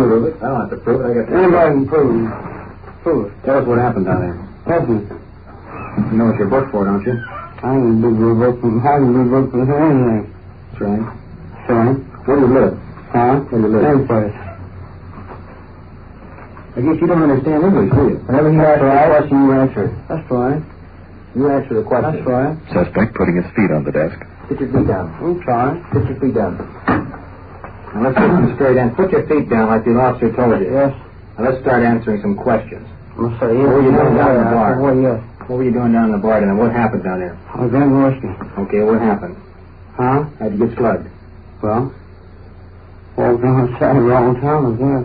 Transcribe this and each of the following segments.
prove it. I don't have to prove it. I got to. Anybody can prove. Prove it. Tell us what happened down there. Listen. You know what you're booked for, don't you? I ain't been revoked from anything. That's right. So, Where do you live? huh? Where do you live? Same place. I guess you don't understand English, do you? Whenever you ask a question, you answer it. That's right. You answer the question. That's right. Suspect putting his feet on the desk. Put your feet down. I'm trying. Put your feet down. Now let's get some straight in. Put your feet down like the officer told you. Yes. Now let's start answering some questions. I'm going to say yes. What were you doing down in the bar? Well, yes. What were you doing down in the bar, and what happened down there? I was drinking whiskey. Okay, what happened? Huh? How'd you get slugged? Well, walked on the side of the wrong town as well.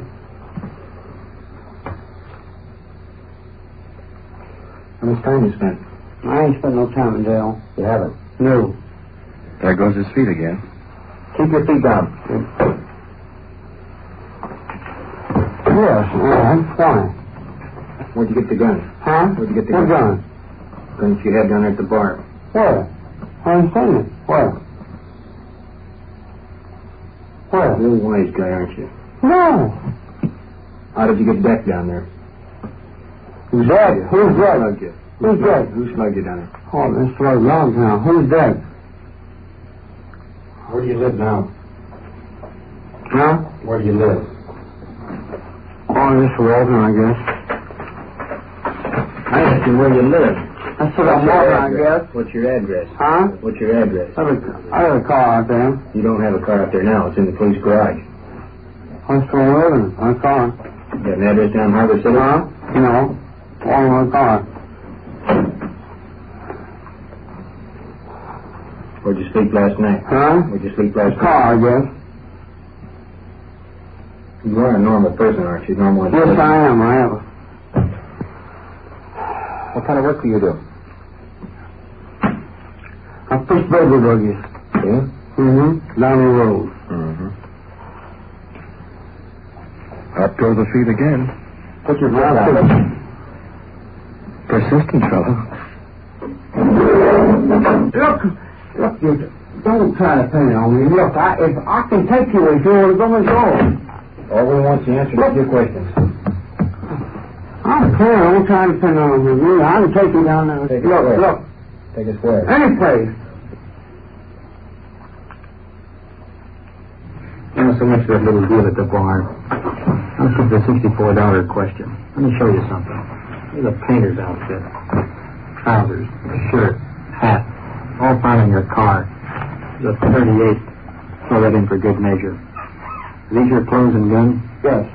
How much time you spent? I ain't spent no time in jail. You haven't. No. There goes his feet again. Keep your feet down. Yes, I'm fine. Where'd you get the gun? Huh? Where'd you get the What gun? gun? Gun that you had down there at the bar. Where? I ain't seen it. Where? Where? You're a wise guy, aren't you? No. How did you get decked down there? Who's dead? Who's Who dead? slugged you? Who's dead? Who slugged you down there? Oh, this was long now. Who's dead? Where do you live now? Huh? Where do you live? Oh, this Walton, I guess. I asked you where you live. That's what I'm Walton, I guess. What's your address? Huh? What's your address? I got a car out there. You don't have a car out there now. It's in the police garage. That's where I'm living. My car. You got an address down Harbor City? Huh? No. On my car. Where'd you sleep last night? Huh? Where'd you sleep last Car, I night? guess. You are a normal person, aren't you? Normal. Yes, I am. I am. What kind of work do you do? I push baby buggies. Yeah? Mm-hmm. Down the road. Mm-hmm. Up go the feet again. Put your foot down. Persistent fellow. Look, you don't try to pin it on me. Look, if I can take you if you want to go, let's go. All we want you to answer is your questions. I'm clear. I'm trying to pin it on you. I can take you down there. Take us where? Look. Take us where? Any place. Not so much that little deal at the bar. I'll give the $64 question. Let me show you something. Here's a painter's outfit. Trousers, a shirt, hat, all found in your car. There's a .38. Throw that in for good measure. Are these your clothes and gun? Yes.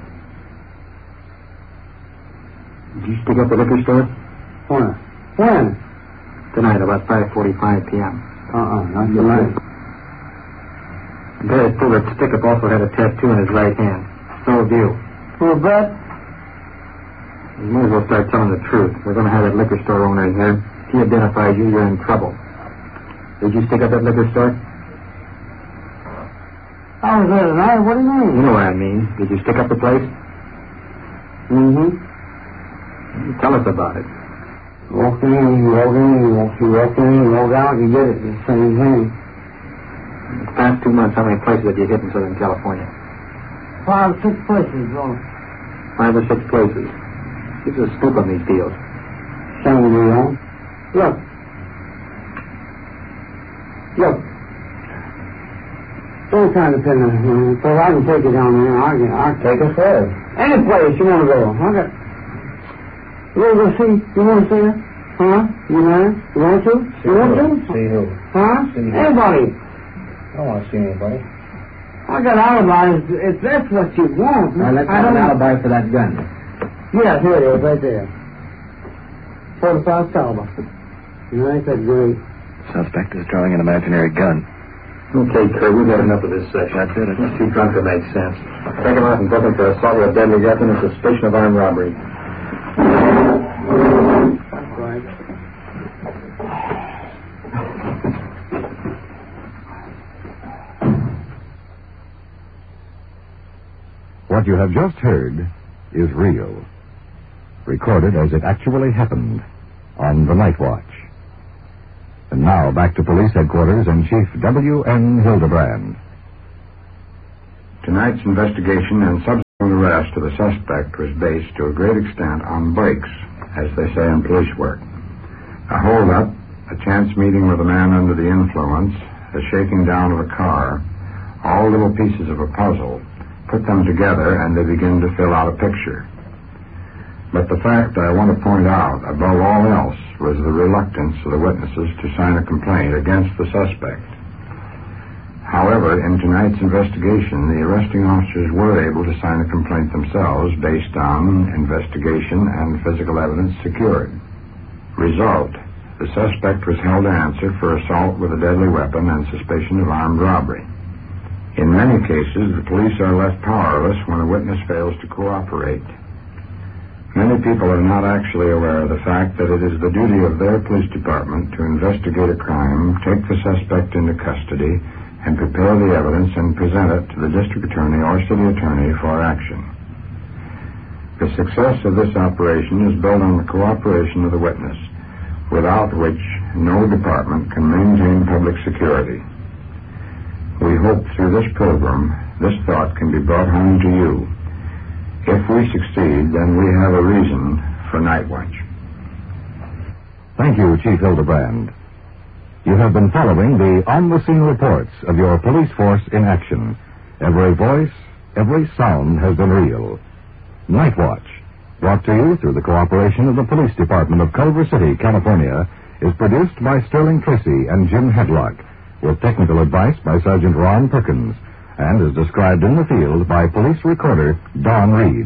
Did you stick up the liquor store? When? When? Tonight, about 5:45 p.m. Not tonight. The guy that pulled that stick up also had a tattoo in his right hand. So have you. For a bet? You might as well start telling the truth. We're going to have that liquor store owner in here. If he identifies you, you're in trouble. Did you stick up that liquor store? I was there tonight. What do you mean? You know what I mean. Did you stick up the place? Mm-hmm. Tell us about it. Walk in, you walk in, you walk in, you walk out, you get it. It's the same thing. In the past 2 months, how many places have you hit in Southern California? 5 or 6 places, bro. 5 or 6 places. Give us a scoop on these deals. Same deal. Look. Look. Don't try to pin it, because I can take it down there. I can Take us where? any place you want to go. You want to go see? You want to see her? Huh? You know? You want to? You want to? See who? Huh? See who? Anybody. I don't want to see anybody. I got alibis if that's what you want. Now, let's I have an don't- alibi for that gun. Yeah, here it is, right there. 45 caliber. You ain't that great. Suspect is drawing an imaginary gun. Okay, Kurt, we've had enough of this session. That's it. He's too drunk to make sense. Take him out and book him for assault with a deadly weapon and suspicion of armed robbery. That's right. What you have just heard is real. Recorded as it actually happened on the Night Watch. And now back to police headquarters and Chief W.N. Hildebrand. Tonight's investigation and subsequent arrest of the suspect was based to a great extent on breaks, as they say in police work. A hold-up, a chance meeting with a man under the influence, a shaking down of a car, all little pieces of a puzzle. Put them together and they begin to fill out a picture. But the fact I want to point out, above all else, was the reluctance of the witnesses to sign a complaint against the suspect. However, in tonight's investigation, the arresting officers were able to sign a complaint themselves based on investigation and physical evidence secured. Result: the suspect was held to answer for assault with a deadly weapon and suspicion of armed robbery. In many cases, the police are left powerless when a witness fails to cooperate. Many people are not actually aware of the fact that it is the duty of their police department to investigate a crime, take the suspect into custody, and prepare the evidence and present it to the district attorney or city attorney for action. The success of this operation is built on the cooperation of the witness, without which no department can maintain public security. We hope through this program, this thought can be brought home to you. If we succeed, then we have a reason for Night Watch. Thank you, Chief Hildebrand. You have been following the on-the-scene reports of your police force in action. Every voice, every sound has been real. Night Watch, brought to you through the cooperation of the Police Department of Culver City, California, is produced by Sterling Tracy and Jim Hedlock, with technical advice by Sergeant Ron Perkins, and is described in the field by police recorder Don Reed.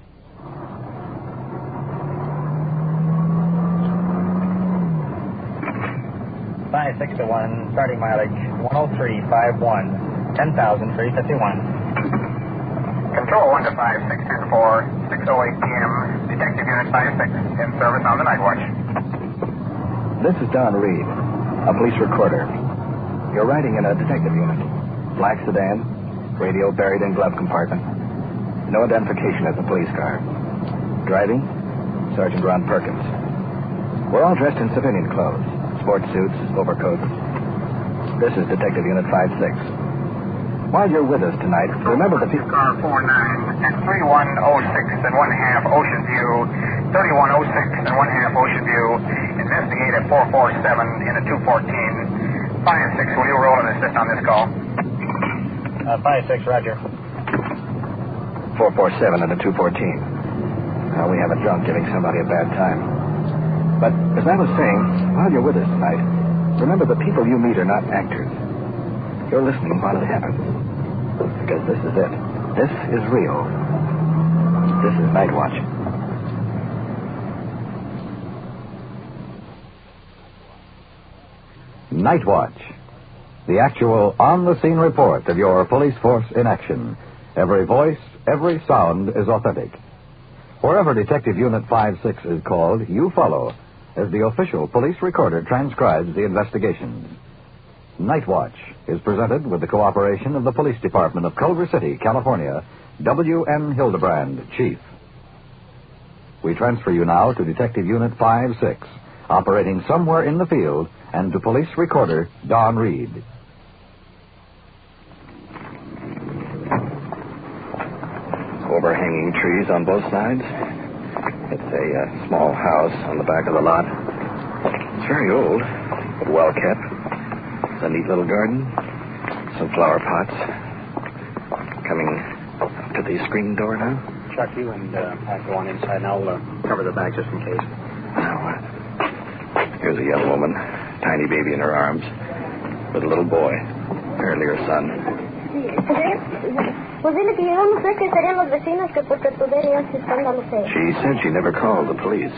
Five 6 to 1, starting mileage 103.51, 10,351. Control 1 to 5, 624, 6:08 p.m. Detective Unit 56 in service on the Night Watch. This is Don Reed, a police recorder. You're riding in a detective unit. Black sedan, radio buried in glove compartment. No identification as a police car. Driving, Sergeant Ron Perkins. We're all dressed in civilian clothes, sports suits, overcoats. This is Detective Unit 56. While you're with us tonight, remember the people... Car 49 at 3106 and 1/2 Ocean View, 3106 and 1/2 Ocean View. Investigate at 447 in a 214. 5-6, will you roll and assist on this call? 5-6, roger. 447 and a 214. Now, we have a drunk giving somebody a bad time. But, as I was saying, while you're with us tonight, remember the people you meet are not actors. You're listening while it happens. Because this is it. This is real. This is Night Watch. Night Watch, the actual on-the-scene report of your police force in action. Every voice, every sound is authentic. Wherever Detective Unit 56 is called, you follow as the official police recorder transcribes the investigations. Night Watch is presented with the cooperation of the Police Department of Culver City, California. W.N. Hildebrand, Chief. We transfer you now to Detective Unit 56, operating somewhere in the field, and to police recorder Don Reed. Overhanging trees on both sides. It's a small house on the back of the lot. It's very old, but well kept. It's a neat little garden. Some flower pots. Coming up to the screen door now. Chuck, you and Pat go on inside, and I'll cover the back just in case. Now, here's a young woman, tiny baby in her arms, with a little boy, apparently her son. Pues dile que yo no sé qué serían los vecinos que porque tú verías escándalo feo. She said she never called the police.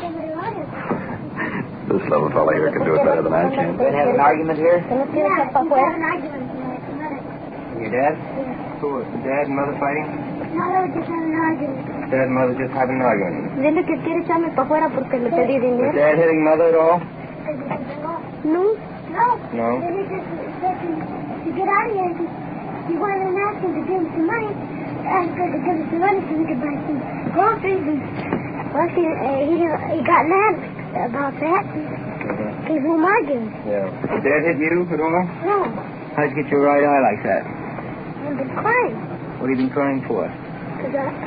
This little fella here can do it better than I can. They have an argument here? ¿Que no quieres ir para afuera? Your dad? Who? Dad and mother fighting? No, they were just having an argument. Dad and mother just having an argument. Dile que quiere echarme para afuera porque le pedí Was dinero. Dad hitting mother at all? No. No. Then he just said to get out of here. He wanted an ask him to give him some money. Asked her to give him some money so we could buy some groceries. And well, he got mad about that. Gave him arguing. Yeah. Did Dad hit you at all? No. How'd you get your right eye like that? I've been crying. What have you been crying for? Because